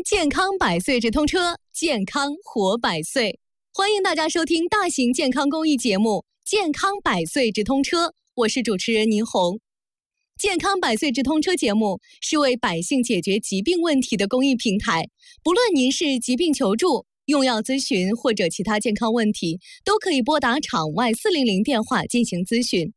健康百岁直通车，健康活百岁。欢迎大家收听大型健康公益节目《健康百岁直通车》，我是主持人倪虹。健康百岁直通车节目是为百姓解决疾病问题的公益平台，不论您是疾病求助、用药咨询或者其他健康问题，都可以拨打场外400电话进行咨询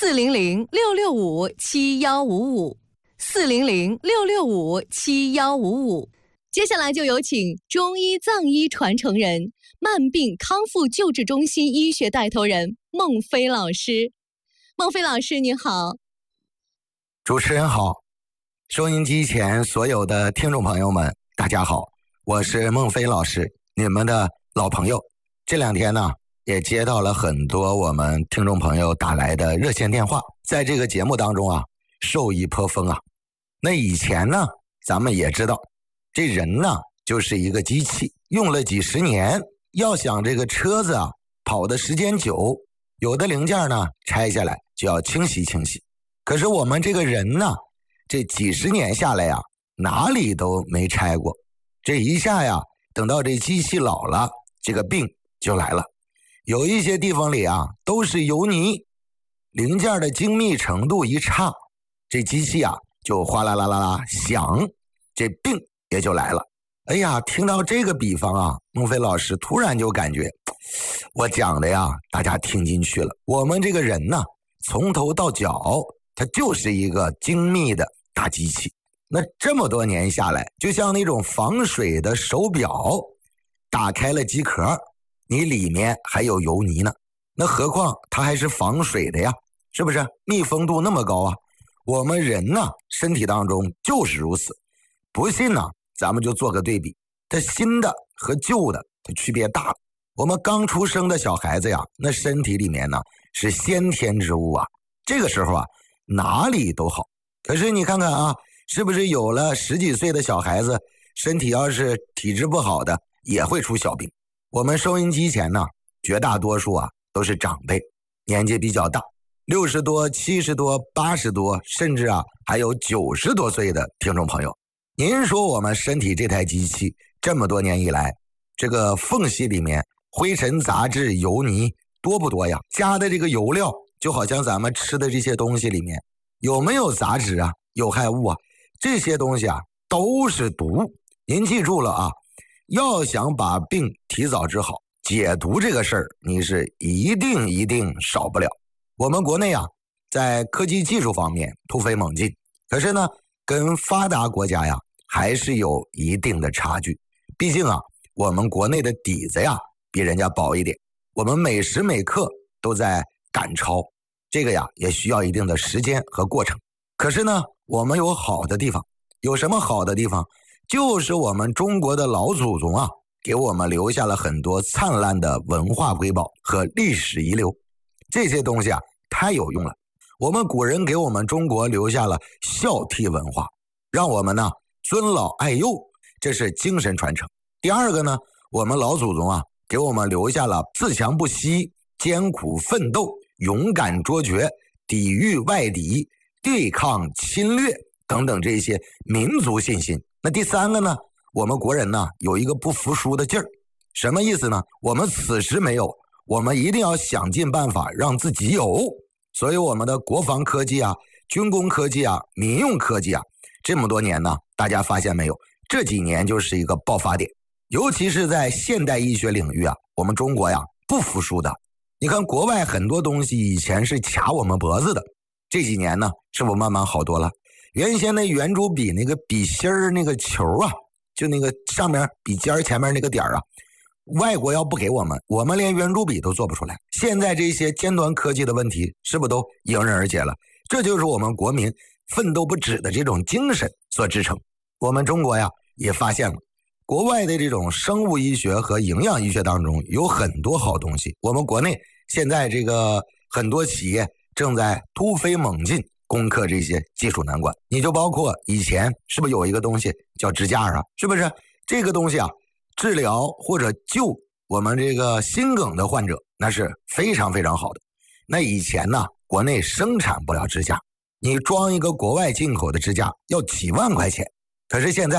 ，400-665-7155，400-665-7155。接下来就有请中医藏医传承人、慢病康复救治中心医学带头人孟飞老师。孟飞老师您好。 主持人好，收音机前所有的听众朋友们大家好，我是孟飞老师，你们的老朋友。这两天呢也接到了很多我们听众朋友打来的热线电话，在这个节目当中啊受益颇丰啊。那以前呢咱们也知道，这人呢就是一个机器，用了几十年，要想这个车子啊跑的时间久，有的零件呢拆下来就要清洗清洗。可是我们这个人呢，这几十年下来呀，哪里都没拆过，这一下呀，等到这机器老了，这个病就来了。有一些地方里啊都是油泥，零件的精密程度一差，这机器啊就哗啦啦啦啦响，这病也就来了。哎呀，听到这个比方啊，孟飞老师突然就感觉我讲的呀大家听进去了。我们这个人呢，从头到脚它就是一个精密的大机器。那这么多年下来，就像那种防水的手表，打开了机壳，你里面还有油泥呢，那何况它还是防水的呀，是不是？密封度那么高啊。我们人呢，身体当中就是如此。不信呢，咱们就做个对比，它新的和旧的它区别大了。我们刚出生的小孩子呀，那身体里面呢是先天之物啊，这个时候啊哪里都好。可是你看看啊，是不是有了10几岁的小孩子，身体要是体质不好的也会出小病。我们收音机前呢，绝大多数啊都是长辈，年纪比较大，60多、70多、80多，甚至啊还有90多岁的听众朋友。您说我们身体这台机器这么多年以来，这个缝隙里面灰尘杂质油泥多不多呀？加的这个油料就好像咱们吃的这些东西里面有没有杂质啊、有害物啊？这些东西啊都是毒。您记住了啊，要想把病提早治好，解毒这个事儿你是一定少不了。我们国内啊在科技技术方面突飞猛进，可是呢跟发达国家呀还是有一定的差距。毕竟啊我们国内的底子呀比人家薄一点，我们每时每刻都在赶超，这个呀也需要一定的时间和过程。可是呢我们有好的地方，有什么好的地方？就是我们中国的老祖宗啊给我们留下了很多灿烂的文化瑰宝和历史遗留，这些东西啊太有用了。我们古人给我们中国留下了孝悌文化，让我们呢尊老爱幼，这是精神传承。第二个呢，我们老祖宗啊给我们留下了自强不息、艰苦奋斗、勇敢卓绝、抵御外敌、对抗侵略等等这些民族信心。那第三个呢，我们国人呢有一个不服输的劲儿。什么意思呢？我们此时没有，我们一定要想尽办法让自己有。所以我们的国防科技啊、军工科技啊、民用科技啊，这么多年呢，大家发现没有，这几年就是一个爆发点。尤其是在现代医学领域啊，我们中国呀不服输的。你看国外很多东西以前是卡我们脖子的，这几年呢是不是慢慢好多了？原先那圆珠笔那个笔芯儿那个球啊，就那个上面笔尖儿前面那个点儿啊，外国要不给我们，我们连圆珠笔都做不出来。现在这些尖端科技的问题是不是都迎刃而解了？这就是我们国民奋斗不止的这种精神所支撑。我们中国呀也发现了国外的这种生物医学和营养医学当中有很多好东西，我们国内现在这个很多企业正在突飞猛进攻克这些技术难关。你就包括以前是不是有一个东西叫支架啊？是不是这个东西啊治疗或者救我们这个心梗的患者那是非常非常好的。那以前呢国内生产不了支架，你装一个国外进口的支架要几万块钱，可是现在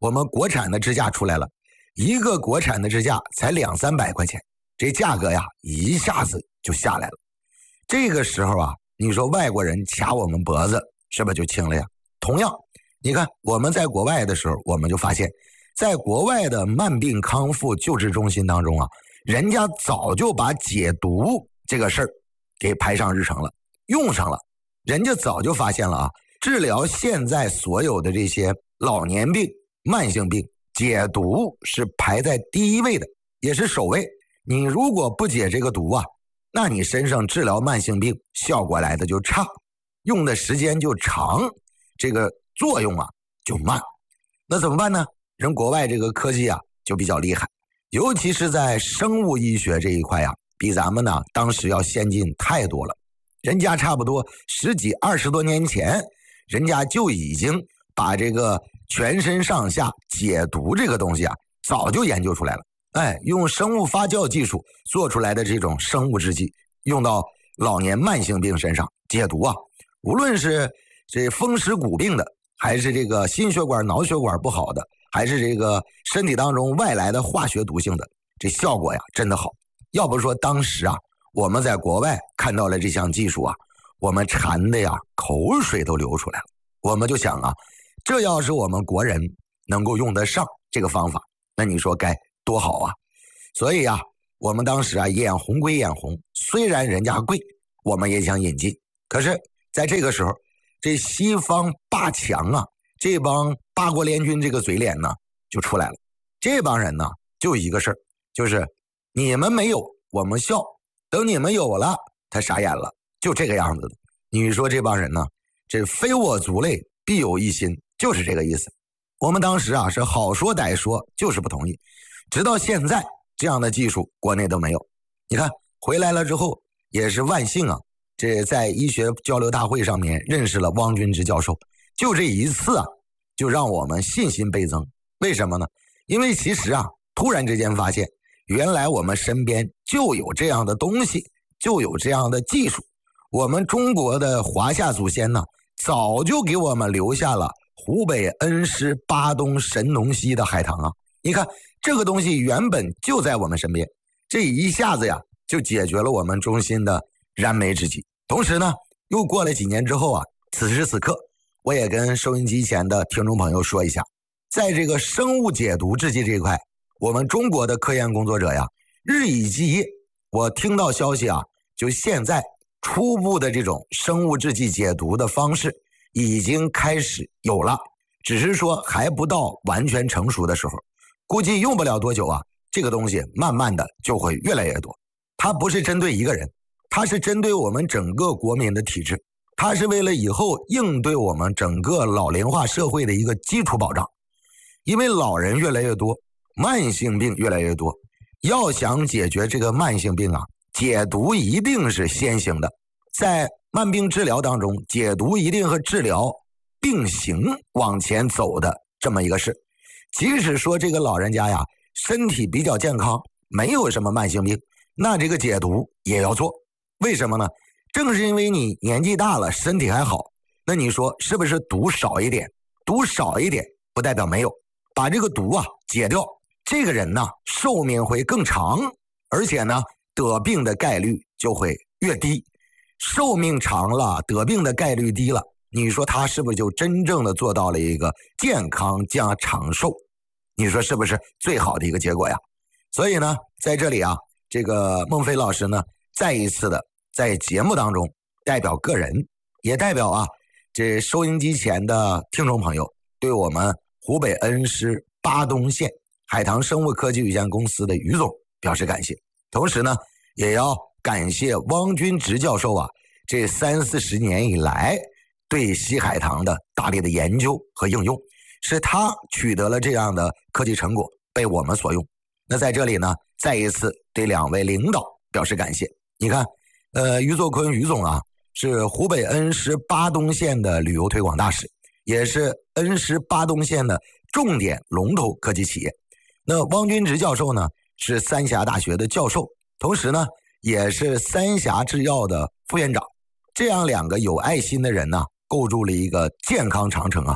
我们国产的支架出来了，一个国产的支架才200-300块钱，这价格呀一下子就下来了。这个时候啊，你说外国人掐我们脖子是不是就轻了呀？同样，你看我们在国外的时候，我们就发现在国外的慢病康复救治中心当中啊，人家早就把解毒这个事儿给排上日程了，用上了。人家早就发现了啊，治疗现在所有的这些老年病、慢性病，解毒是排在第一位的，也是首位。你如果不解这个毒啊，那你身上治疗慢性病效果来的就差，用的时间就长，这个作用啊就慢。那怎么办呢？人国外这个科技啊就比较厉害，尤其是在生物医学这一块啊，比咱们呢当时要先进太多了。人家差不多10几20多年前，人家就已经把这个全身上下解毒这个东西啊，早就研究出来了。用生物发酵技术做出来的这种生物制剂，用到老年慢性病身上解毒啊，无论是这风湿骨病的，还是这个心血管脑血管不好的，还是这个身体当中外来的化学毒性的，这效果呀真的好。要不说当时啊，我们在国外看到了这项技术啊，我们馋的呀口水都流出来了。我们就想啊，这要是我们国人能够用得上这个方法，那你说该多好啊。所以啊，我们当时啊眼红归眼红，虽然人家贵，我们也想引进。可是在这个时候，这西方霸强啊，这帮八国联军这个嘴脸呢就出来了。这帮人呢就一个事儿，就是你们没有我们笑，等你们有了他傻眼了，就这个样子的。你说这帮人呢，这非我族类必有一心，就是这个意思。我们当时啊是好说歹说，就是不同意。直到现在这样的技术国内都没有。你看回来了之后也是万幸啊，这在医学交流大会上面认识了汪军直教授，就这一次啊就让我们信心倍增。为什么呢？因为其实啊突然之间发现原来我们身边就有这样的东西，就有这样的技术。我们中国的华夏祖先呢早就给我们留下了湖北恩施巴东神农溪的海棠啊。你看这个东西原本就在我们身边，这一下子呀就解决了我们中心的燃眉之急。同时呢又过了几年之后啊，此时此刻我也跟收音机前的听众朋友说一下，在这个生物解毒制剂这一块，我们中国的科研工作者呀日以继夜。我听到消息啊，就现在初步的这种生物制剂解毒的方式已经开始有了，只是说还不到完全成熟的时候，估计用不了多久啊，这个东西慢慢的就会越来越多。它不是针对一个人，它是针对我们整个国民的体制，它是为了以后应对我们整个老龄化社会的一个基础保障。因为老人越来越多，慢性病越来越多，要想解决这个慢性病啊，解毒一定是先行的。在慢病治疗当中，解毒一定和治疗并行往前走的这么一个事。即使说这个老人家呀身体比较健康，没有什么慢性病，那这个解毒也要做。为什么呢？正是因为你年纪大了，身体还好，那你说是不是毒少一点？毒少一点不代表没有，把这个毒啊解掉，这个人呢寿命会更长，而且呢得病的概率就会越低。寿命长了，得病的概率低了，你说他是不是就真正的做到了一个健康加长寿？你说是不是最好的一个结果呀？所以呢在这里啊，这个孟非老师呢再一次的在节目当中代表个人，也代表啊这收音机前的听众朋友，对我们湖北恩施巴东县海棠生物科技有限公司的于总表示感谢。同时呢也要感谢汪军直教授啊，这30-40年以来对西海棠的大力的研究和应用，是他取得了这样的科技成果被我们所用。那在这里呢再一次对2位领导表示感谢。你看于作坤于总啊是湖北恩施巴东县的旅游推广大使，也是恩施巴东县的重点龙头科技企业。那汪军直教授呢是三峡大学的教授，同时呢也是三峡制药的副院长。这样2个有爱心的人呢构筑了一个健康长城啊。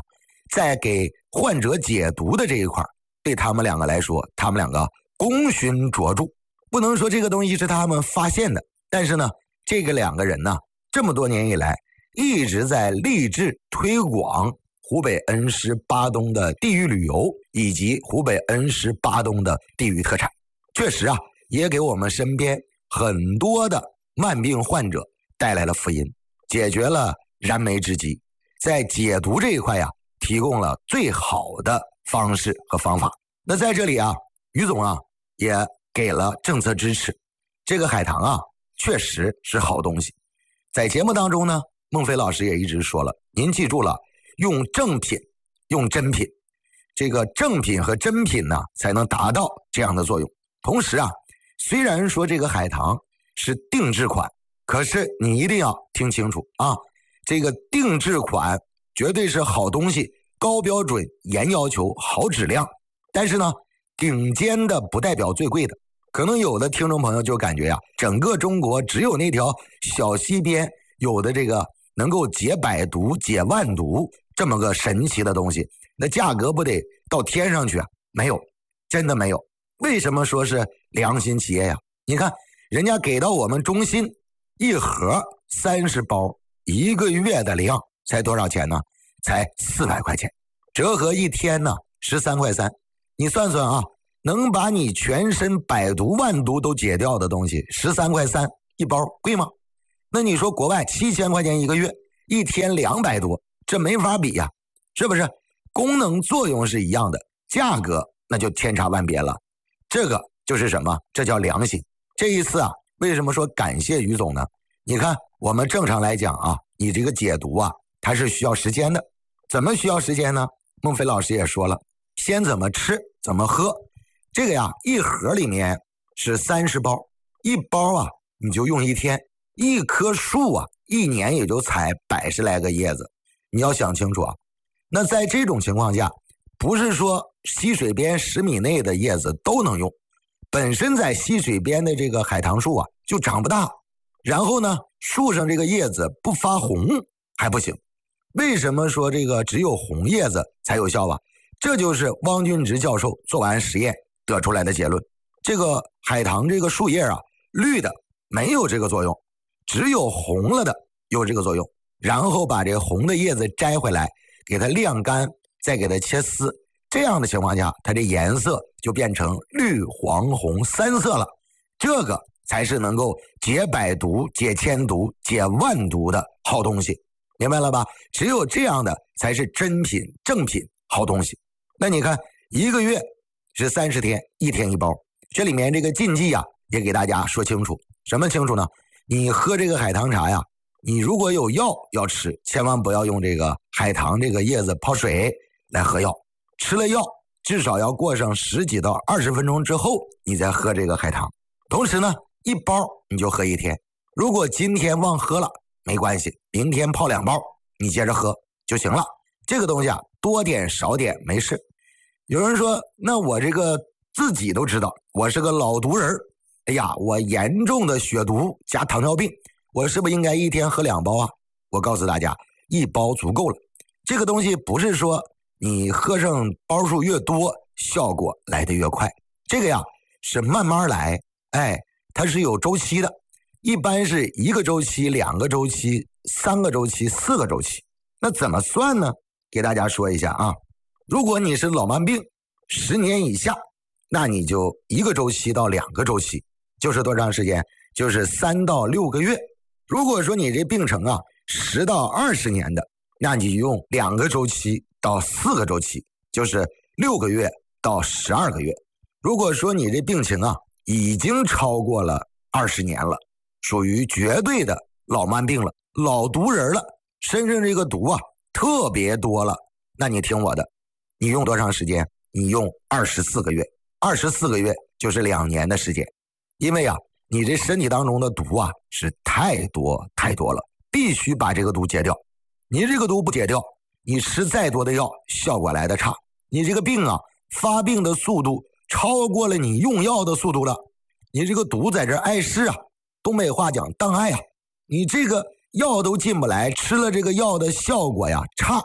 在给患者解毒的这一块，对他们两个来说，他们两个功勋卓著。不能说这个东西是他们发现的，但是呢，这个两个人呢，这么多年以来一直在励志推广湖北恩施巴东的地域旅游以及湖北恩施巴东的地域特产。确实啊，也给我们身边很多的慢病患者带来了福音，解决了燃眉之急，在解毒这一块呀，提供了最好的方式和方法。那在这里啊，于总啊也给了政策支持。这个海棠啊，确实是好东西。在节目当中呢，孟非老师也一直说了，您记住了，用正品，用真品，这个正品和真品呢，才能达到这样的作用。同时啊，虽然说这个海棠是定制款，可是你一定要听清楚啊，这个定制款绝对是好东西，高标准、严要求、好质量。但是呢，顶尖的不代表最贵的。可能有的听众朋友就感觉呀，整个中国只有那条小溪边有的这个能够解百毒、解万毒这么个神奇的东西，那价格不得到天上去啊？没有，真的没有。为什么说是良心企业呀？你看人家给到我们中心一盒30包，1个月的量才多少钱呢？才400块钱，折合一天呢13块3。你算算啊，能把你全身百毒万毒都解掉的东西13块3一包，贵吗？那你说国外7000块钱1个月，一天200多，这没法比呀，是不是？功能作用是一样的，价格那就天差万别了。这个就是什么？这叫良心。这一次啊，为什么说感谢于总呢？你看我们正常来讲啊，你这个解毒啊，它是需要时间的。怎么需要时间呢？孟非老师也说了，先怎么吃怎么喝。这个呀，一盒里面是30包，一包啊你就用1天，一棵树啊1年也就采100来个叶子。你要想清楚啊。那在这种情况下，不是说溪水边10米内的叶子都能用，本身在溪水边的这个海棠树啊就长不大，然后呢树上这个叶子不发红还不行。为什么说这个只有红叶子才有效啊？这就是汪俊直教授做完实验得出来的结论。这个海棠这个树叶啊，绿的没有这个作用，只有红了的有这个作用。然后把这个红的叶子摘回来，给它晾干，再给它切丝，这样的情况下，它的颜色就变成绿、黄、红3色了。这个才是能够解百毒、解千毒、解万毒的好东西，明白了吧？只有这样的才是真品、正品好东西。那你看1个月是30天，1天1包，这里面这个禁忌啊也给大家说清楚。什么清楚呢？你喝这个海棠茶呀，你如果有药要吃，千万不要用这个海棠这个叶子泡水来喝药。吃了药至少要过上10几到20分钟之后，你再喝这个海棠。同时呢，一包你就喝1天。如果今天忘喝了没关系，明天泡2包，你接着喝就行了。这个东西啊，多点少点没事。有人说，那我这个自己都知道，我是个老毒人，哎呀，我严重的血毒加糖尿病，我是不是应该1天喝2包啊？我告诉大家，1包足够了。这个东西不是说你喝上包数越多，效果来得越快。这个呀是慢慢来，哎，它是有周期的，一般是1个周期、2个周期、3个周期、4个周期。那怎么算呢？给大家说一下啊。如果你是老慢病10年以下，那你就1个周期到2个周期，就是多长时间？就是3到6个月。如果说你这病程啊10到20年的，那你就用2个周期到4个周期，就是6个月到12个月。如果说你这病情啊已经超过了20年了，属于绝对的老慢病了，老毒人了，身上这个毒啊特别多了，那你听我的，你用多长时间？你用24个月，24个月就是2年的时间。因为啊你这身体当中的毒啊是太多太多了，必须把这个毒解掉。你这个毒不解掉，你吃再多的药效果来得差。你这个病啊发病的速度超过了你用药的速度了，你这个毒在这碍事啊，东北话讲当碍啊，你这个药都进不来，吃了这个药的效果呀差，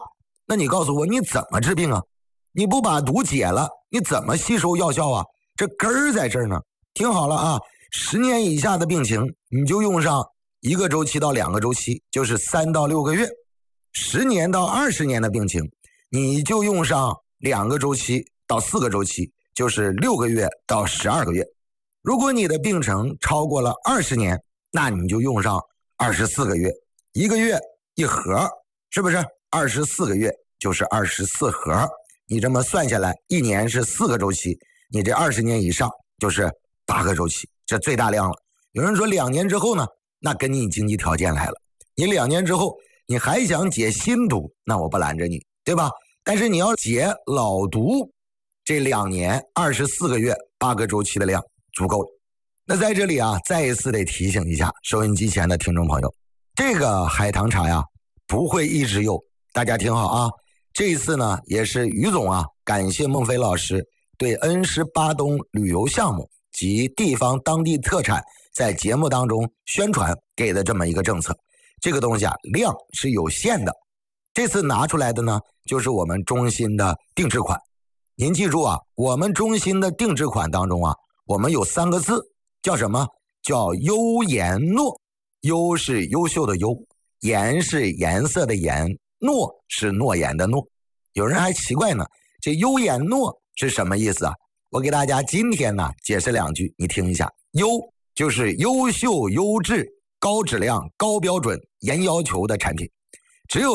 那你告诉我，你怎么治病啊？你不把毒解了，你怎么吸收药效啊？这根儿在这儿呢。听好了啊，10年以下的病情，你就用上1个周期到2个周期，就是3到6个月；10年到20年的病情，你就用上2个周期到4个周期，就是6个月到12个月。如果你的病程超过了20年，那你就用上24个月，1个月1盒，是不是？24个月就是24盒。你这么算下来，1年是4个周期，你这20年以上就是8个周期，这最大量了。有人说2年之后呢，那跟你经济条件来了。你2年之后你还想解新毒，那我不拦着你，对吧？但是你要解老毒，这2年24个月8个周期的量足够了。那在这里啊，再一次得提醒一下收音机前的听众朋友，这个海棠茶呀不会一直有，大家听好啊。这一次呢，也是于总啊，感谢孟非老师对恩施巴东旅游项目及地方当地特产在节目当中宣传给的这么一个政策。这个东西啊，量是有限的。这次拿出来的呢，就是我们中心的定制款。您记住啊，我们中心的定制款当中啊，我们有3个字，叫什么？叫优颜诺。优是优秀的优，颜是颜色的颜，诺是诺言的诺。有人还奇怪呢，这优颜诺是什么意思啊？我给大家今天呢解释2句，你听一下。优就是优秀、优质、高质量、高标准、严要求的产品。